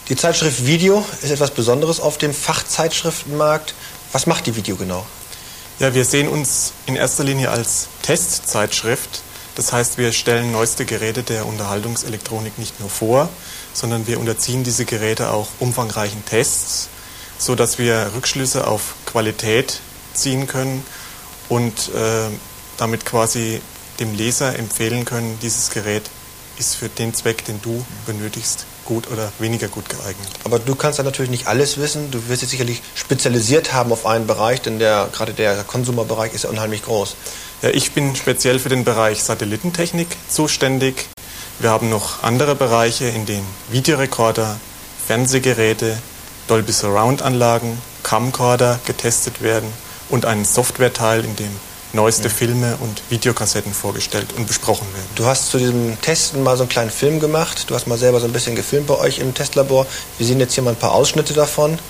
Die Zeitschrift Video ist etwas Besonderes auf dem Fachzeitschriftenmarkt. Was macht die Video genau? Ja, wir sehen uns in erster Linie als Testzeitschrift. Das heißt, wir stellen neueste Geräte der Unterhaltungselektronik nicht nur vor, sondern wir unterziehen diese Geräte auch umfangreichen Tests, sodass wir Rückschlüsse auf Qualität ziehen können und damit quasi dem Leser empfehlen können, dieses Gerät ist für den Zweck, den du benötigst, gut oder weniger gut geeignet. Aber du kannst ja natürlich nicht alles wissen. Du wirst dich sicherlich spezialisiert haben auf einen Bereich, denn gerade der Konsumerbereich ist ja unheimlich groß. Ja, ich bin speziell für den Bereich Satellitentechnik zuständig. Wir haben noch andere Bereiche, in denen Videorekorder, Fernsehgeräte, Dolby Surround Anlagen, Camcorder getestet werden und einen Softwareteil, in dem neueste Filme und Videokassetten vorgestellt und besprochen werden. Du hast zu diesem Testen mal so einen kleinen Film gemacht. Du hast mal selber so ein bisschen gefilmt bei euch im Testlabor. Wir sehen jetzt hier mal ein paar Ausschnitte davon.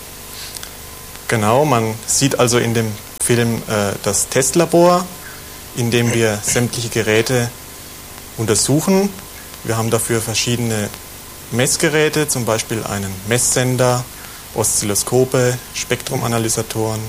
Genau, man sieht also in dem Film das Testlabor, in dem wir sämtliche Geräte untersuchen. Wir haben dafür verschiedene Messgeräte, zum Beispiel einen Messsender, Oszilloskope, Spektrumanalysatoren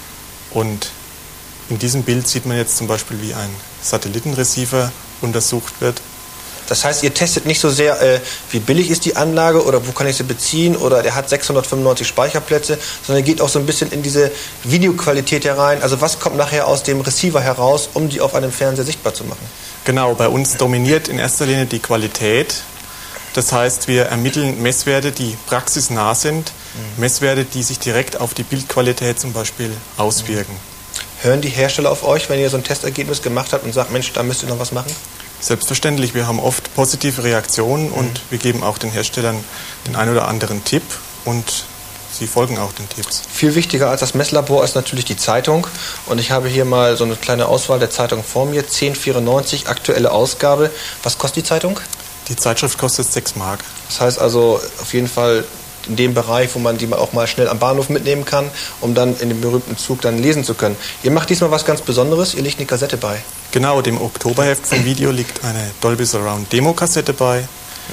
und in diesem Bild sieht man jetzt zum Beispiel, wie ein Satellitenreceiver untersucht wird. Das heißt, ihr testet nicht so sehr, wie billig ist die Anlage oder wo kann ich sie beziehen oder der hat 695 Speicherplätze, sondern ihr geht auch so ein bisschen in diese Videoqualität herein. Also was kommt nachher aus dem Receiver heraus, um die auf einem Fernseher sichtbar zu machen? Genau, bei uns dominiert in erster Linie die Qualität. Das heißt, wir ermitteln Messwerte, die praxisnah sind, Messwerte, die sich direkt auf die Bildqualität zum Beispiel auswirken. Hören die Hersteller auf euch, wenn ihr so ein Testergebnis gemacht habt und sagt, Mensch, da müsst ihr noch was machen? Selbstverständlich, wir haben oft positive Reaktionen und wir geben auch den Herstellern den einen oder anderen Tipp und sie folgen auch den Tipps. Viel wichtiger als das Messlabor ist natürlich die Zeitung und ich habe hier mal so eine kleine Auswahl der Zeitung vor mir, 10,94, aktuelle Ausgabe. Was kostet die Zeitung? Die Zeitschrift kostet 6 Mark. Das heißt also auf jeden Fall in dem Bereich, wo man die auch mal schnell am Bahnhof mitnehmen kann, um dann in dem berühmten Zug dann lesen zu können. Ihr macht diesmal was ganz Besonderes, ihr legt eine Kassette bei. Genau, dem Oktoberheft vom Video liegt eine Dolby Surround Demo-Kassette bei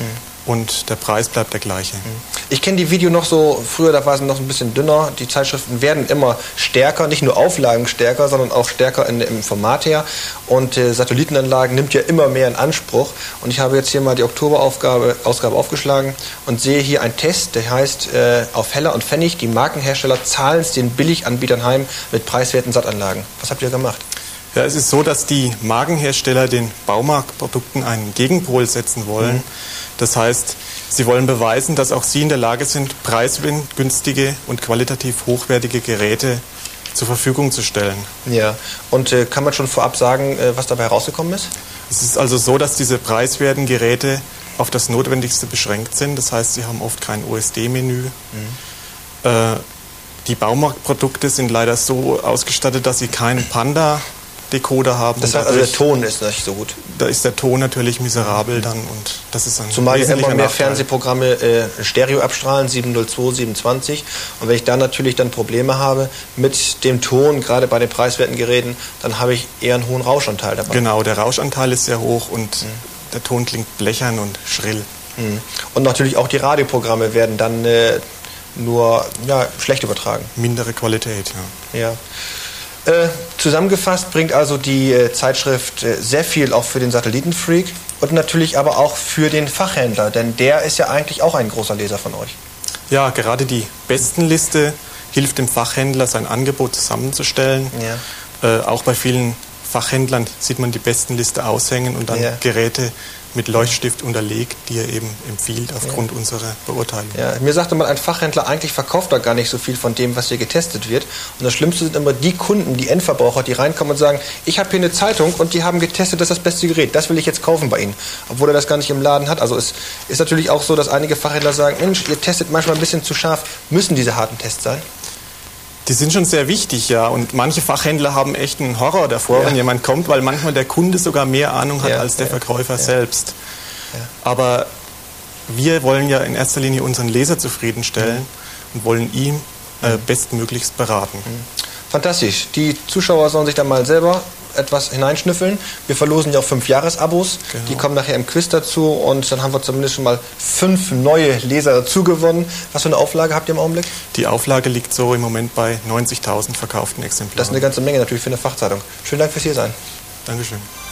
und der Preis bleibt der gleiche. Ich kenne die Video noch so, früher da war es noch ein bisschen dünner, die Zeitschriften werden immer stärker, nicht nur auflagenstärker, sondern auch stärker im Format her und Satellitenanlagen nimmt ja immer mehr in Anspruch und ich habe jetzt hier mal die Oktoberausgabe aufgeschlagen und sehe hier einen Test, der heißt auf Heller und Pfennig, die Markenhersteller zahlen es den Billiganbietern heim mit preiswerten Sattanlagen. Was habt ihr gemacht? Ja, es ist so, dass die Markenhersteller den Baumarktprodukten einen Gegenpol setzen wollen. Das heißt, sie wollen beweisen, dass auch sie in der Lage sind, preisgünstige und qualitativ hochwertige Geräte zur Verfügung zu stellen. Ja, und kann man schon vorab sagen, was dabei herausgekommen ist? Es ist also so, dass diese preiswerten Geräte auf das Notwendigste beschränkt sind. Das heißt, sie haben oft kein OSD-Menü. Die Baumarktprodukte sind leider so ausgestattet, dass sie keinen Panda-Decoder haben. Das heißt also, der Ton ist nicht so gut. Da ist der Ton natürlich miserabel dann und das ist ein zumal wesentlicher immer mehr Nachteil. Fernsehprogramme Stereo abstrahlen, 702, 720. Und wenn ich da natürlich dann Probleme habe mit dem Ton, gerade bei den preiswerten Geräten, dann habe ich eher einen hohen Rauschanteil dabei. Genau, der Rauschanteil ist sehr hoch und der Ton klingt blechern und schrill. Und natürlich auch die Radioprogramme werden dann nur schlecht übertragen. Mindere Qualität, ja. Zusammengefasst bringt also die Zeitschrift sehr viel auch für den Satellitenfreak und natürlich aber auch für den Fachhändler, denn der ist ja eigentlich auch ein großer Leser von euch. Ja, gerade die Bestenliste hilft dem Fachhändler, sein Angebot zusammenzustellen. Ja. Auch bei vielen Fachhändlern sieht man die Bestenliste aushängen und dann Geräte mit Leuchtstift unterlegt, die er eben empfiehlt aufgrund unserer Beurteilung. Ja, mir sagte mal ein Fachhändler, eigentlich verkauft er gar nicht so viel von dem, was hier getestet wird. Und das Schlimmste sind immer die Kunden, die Endverbraucher, die reinkommen und sagen, ich habe hier eine Zeitung und die haben getestet, das ist das beste Gerät, das will ich jetzt kaufen bei Ihnen. Obwohl er das gar nicht im Laden hat. Also es ist natürlich auch so, dass einige Fachhändler sagen, Mensch, ihr testet manchmal ein bisschen zu scharf. Müssen diese harten Tests sein? Die sind schon sehr wichtig, ja. Und manche Fachhändler haben echt einen Horror davor, wenn jemand kommt, weil manchmal der Kunde sogar mehr Ahnung hat als der Verkäufer selbst. Ja. Aber wir wollen ja in erster Linie unseren Leser zufriedenstellen und wollen ihn bestmöglichst beraten. Fantastisch. Die Zuschauer sollen sich dann mal selber etwas hineinschnüffeln. Wir verlosen ja auch 5 Jahresabos. Genau. Die kommen nachher im Quiz dazu und dann haben wir zumindest schon mal 5 neue Leser dazu gewonnen. Was für eine Auflage habt ihr im Augenblick? Die Auflage liegt so im Moment bei 90.000 verkauften Exemplaren. Das ist eine ganze Menge natürlich für eine Fachzeitung. Schönen Dank fürs Hiersein. Dankeschön.